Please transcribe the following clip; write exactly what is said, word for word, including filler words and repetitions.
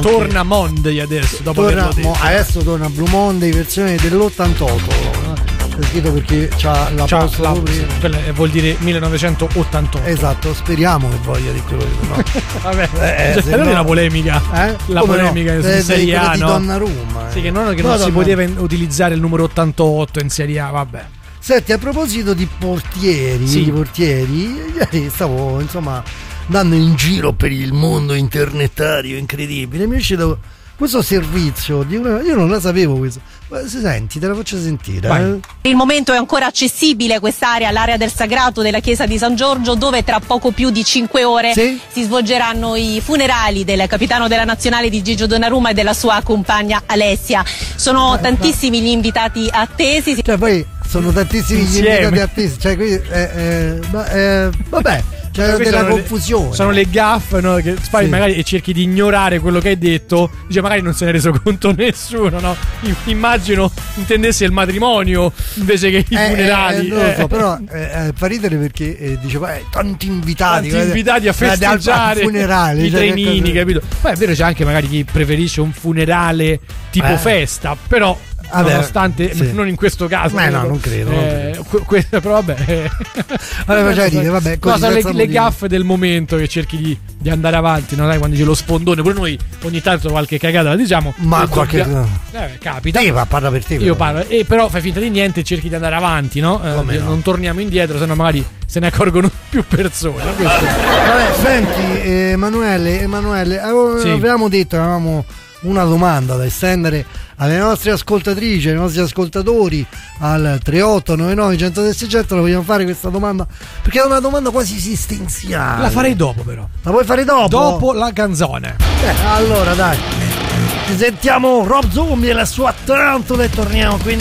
Torna Monday adesso, dopo torna, averlo detto. mo, adesso torna Blue Monday, versione dell'ottantotto. C'è scritto perché c'ha la C'ha posta la- prima. quella vuol dire millenovecentottantotto. Esatto, speriamo che voglia di quello che no. Vabbè, Eh, cioè, se non no- è una polemica. Eh? La Come polemica no? su Eh, Serie quella A, di no? Donnarumma, eh. Sì, che non, che No, non si Donnarumma. poteva in- utilizzare il numero ottantotto in Serie A, vabbè. Senti, a proposito di portieri, Sì. di portieri, ieri stavo insomma andando in giro per il mondo internetario incredibile. Mi è uscito questo servizio di una, io non la sapevo questo. Ma se senti, te la faccio sentire. Vai. Eh? Per il momento è ancora accessibile quest'area, l'area del Sagrato della chiesa di San Giorgio, dove tra poco più di cinque ore Sì? si svolgeranno i funerali del capitano della nazionale di Gigio Donnarumma e della sua compagna Alessia. Sono tantissimi gli invitati attesi. Cioè poi sono tantissimi gli Insieme. invitati attesi, cioè qui, eh, eh, ma, eh, vabbè, c'è Queste della sono le- confusione. sono le gaffe, no? Che fai Sì. magari e cerchi di ignorare quello che hai detto. Dice, magari non se ne è reso conto nessuno, no? I- Immagino intendesse il matrimonio invece che i Eh, funerali. eh, non lo so, eh. però eh, eh, fa ridere perché eh, diceva eh, tanti invitati, Tanti invitati a guarda, al- al festeggiare funerale, i cioè, che trenini, cosa- capito? Poi è vero, c'è anche magari chi preferisce un funerale tipo Eh. festa, però Vabbè, nonostante sì. non in questo caso. Beh, no, credo. non credo, non Eh, que- que- però vabbè. eh. Vabbè, faceva ridere, vabbè, così Cosa, le, senza le motivo. gaffe del momento che cerchi di, di andare avanti, non sai quando dice lo spondone, pure noi ogni tanto qualche cagata la diciamo. Ma E qualche dobbia- eh, capita. Te va, parla per te. Io però. parlo, e però fai finta di niente e cerchi di andare avanti, no? Eh, Come no? Non torniamo indietro, sennò magari se ne accorgono più persone. Questo- Vabbè, senti, eh, Emanuele, Emanuele, avevo- Sì. avevamo detto, avevamo una domanda da estendere alle nostre ascoltatrici, ai nostri ascoltatori al tre otto nove nove uno zero sei zero. La vogliamo fare questa domanda? Perché è una domanda quasi esistenziale. La farei dopo, però. La vuoi fare dopo? Dopo la canzone. Eh, allora dai, ci sentiamo Rob Zombie e la sua Tarantula e torniamo quindi